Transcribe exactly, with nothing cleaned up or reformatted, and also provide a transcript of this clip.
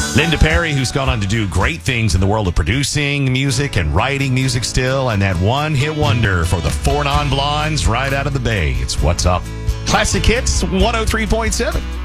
Linda Perry, who's gone on to do great things in the world of producing music and writing music still, and that one-hit wonder for the Four Non Blondes right out of the Bay. It's What's Up. Classic Hits one oh three point seven.